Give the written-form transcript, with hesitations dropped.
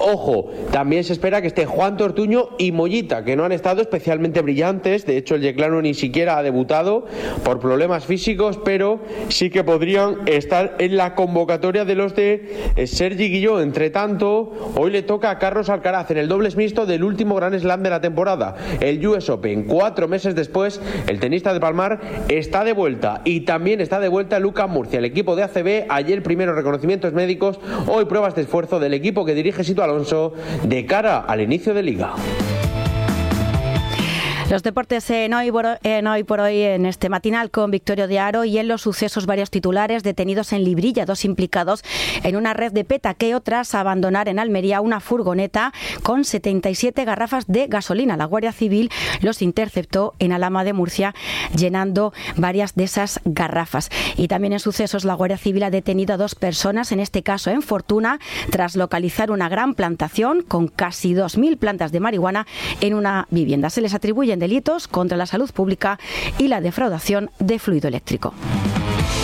Ojo, también se espera que esté Juan Ortuño y Mollita, que no han estado especialmente brillantes. De hecho, el yeclano ni siquiera ha debutado por problemas físicos, pero sí que podrían estar en la convocatoria de los de Sergi Guilló. Entre tanto, hoy le toca a Carlos Alcaraz en el dobles mixto del último Grand Slam de la temporada, el US Open. 4 meses después, el tenista de Palmar está de vuelta, y también está de vuelta Lucas Murcia. El equipo de ACB, ayer primero reconocimientos médicos, hoy pruebas de esfuerzo del equipo que dirige Sito Alonso de cara al inicio de Liga. Los deportes en hoy por hoy en este matinal con Victorio de Aro, y en los sucesos varios titulares: detenidos en Librilla 2 implicados en una red de petaqueo tras abandonar en Almería una furgoneta con 77 garrafas de gasolina. La Guardia Civil los interceptó en Alhama de Murcia llenando varias de esas garrafas. Y también en sucesos, la Guardia Civil ha detenido a 2 personas, en este caso en Fortuna, tras localizar una gran plantación con casi 2.000 plantas de marihuana en una vivienda. Se les atribuyen delitos contra la salud pública y la defraudación de fluido eléctrico.